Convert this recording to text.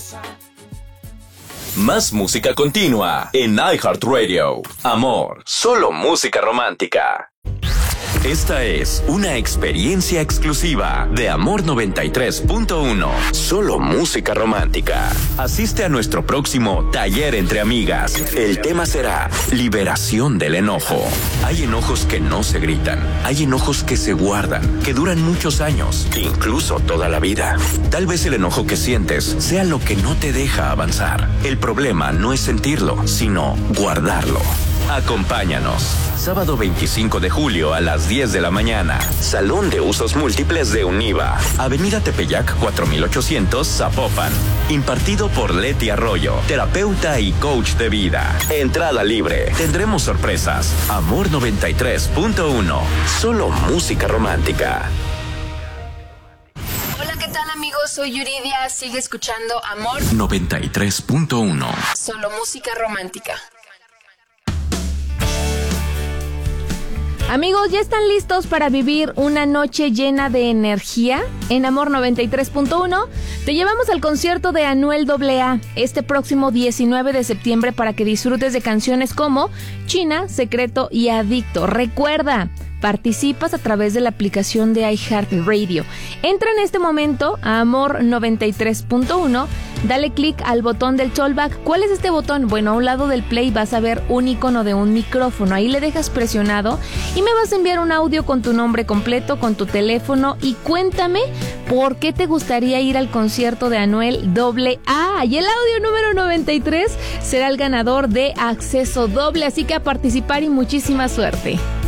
Más música continua en iHeartRadio. Amor, solo música romántica. Esta es una experiencia exclusiva de Amor 93.1. Solo música romántica. Asiste a nuestro próximo taller entre amigas. El tema será liberación del enojo. Hay enojos que no se gritan. Hay enojos que se guardan, que duran muchos años, incluso toda la vida. Tal vez el enojo que sientes sea lo que no te deja avanzar. El problema no es sentirlo, sino guardarlo. Acompáñanos. Sábado 25 de julio a las 10 de la mañana. Salón de Usos Múltiples de Univa. Avenida Tepeyac 4800, Zapopan. Impartido por Leti Arroyo, terapeuta y coach de vida. Entrada libre. Tendremos sorpresas. Amor 93.1. Solo música romántica. Hola, ¿qué tal, amigos? Soy Yuridia. Sigue escuchando Amor 93.1. Solo música romántica. Amigos, ¿ya están listos para vivir una noche llena de energía? En Amor 93.1 te llevamos al concierto de Anuel AA este próximo 19 de septiembre para que disfrutes de canciones como China, Secreto y Adicto. Recuerda, participas a través de la aplicación de iHeartRadio. Entra en este momento a Amor 93.1, dale clic al botón del Talkback. ¿Cuál es este botón? Bueno, a un lado del play vas a ver un icono de un micrófono. Ahí le dejas presionado y me vas a enviar un audio con tu nombre completo, con tu teléfono y cuéntame por qué te gustaría ir al concierto de Anuel AA. Y el audio número 93 será el ganador de acceso doble, así que a participar y muchísima suerte.